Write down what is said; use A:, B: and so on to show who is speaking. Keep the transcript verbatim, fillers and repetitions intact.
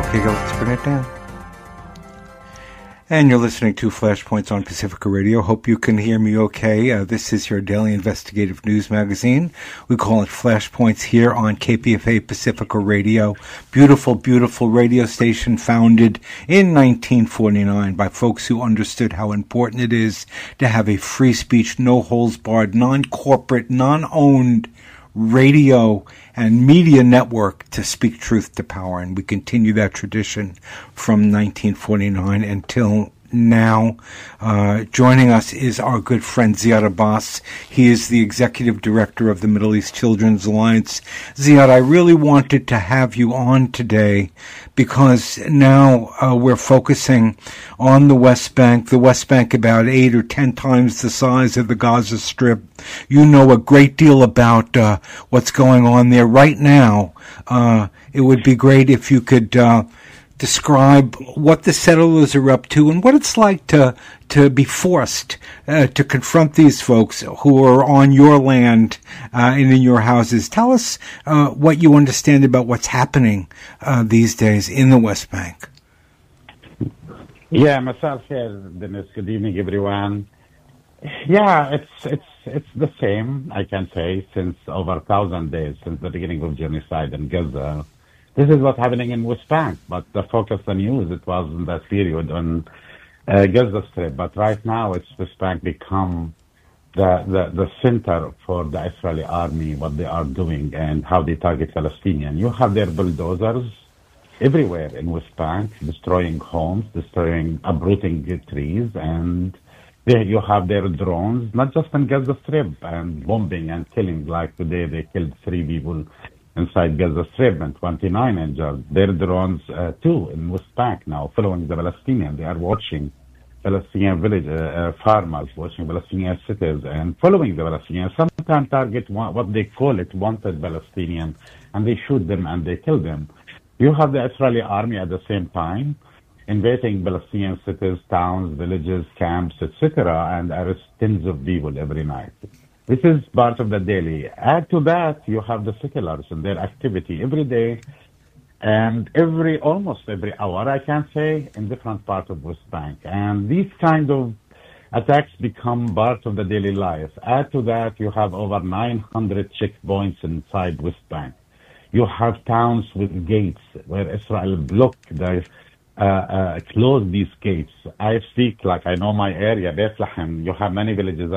A: Okay, let's bring it down. And you're listening to Flashpoints on Pacifica Radio. Hope you can hear me okay. Uh, this is your daily investigative news magazine. We call it Flashpoints here on K P F A Pacifica Radio. Beautiful, beautiful radio station founded in nineteen forty-nine by folks who understood how important it is to have a free speech, no-holds-barred, non-corporate, non-owned radio and media network to speak truth to power, and we continue that tradition from nineteen forty-nine until now. Uh, joining us is our good friend Ziad Abbas. He is the executive director of the Middle East Children's Alliance. Ziad, I really wanted to have you on today because now uh, we're focusing on the West Bank. The West Bank about eight or ten times the size of the Gaza Strip. You know a great deal about uh, what's going on there right now. Uh, it would be great if you could uh, describe what the settlers are up to and what it's like to to be forced uh, to confront these folks who are on your land uh, and in your houses. Tell us uh, what you understand about what's happening uh, these days in the West Bank.
B: Yeah, myself here, Dennis. Good evening, everyone. Yeah, it's it's it's the same, I can say, since over a thousand days, since the beginning of genocide in Gaza. This is what's happening in West Bank, but the focus on news, it was in that period on uh, Gaza Strip. But right now, it's West Bank become the, the, the center for the Israeli army, what they are doing and how they target Palestinians. You have their bulldozers everywhere in West Bank, destroying homes, destroying, uprooting trees, and there you have their drones, not just in Gaza Strip, and bombing and killing. Like today, they killed three people inside Gaza Strip and twenty-nine injured. Their drones, uh, too, in West Bank now, following the Palestinians. They are watching Palestinian village uh, uh, farmers, watching Palestinian cities, and following the Palestinians. Sometimes target one, what they call it wanted Palestinian, and they shoot them and they kill them. You have the Israeli army at the same time invading Palestinian cities, towns, villages, camps, et cetera, and arrest tens of people every night. This is part of the daily. Add to that, you have the settlers and their activity every day and every, almost every hour, I can say, in different parts of West Bank. And these kind of attacks become part of the daily life. Add to that, you have over nine hundred checkpoints inside West Bank. You have towns with gates where Israel blocked the Uh, uh, close these gates. I speak like I know my area, Bethlehem. You have many villages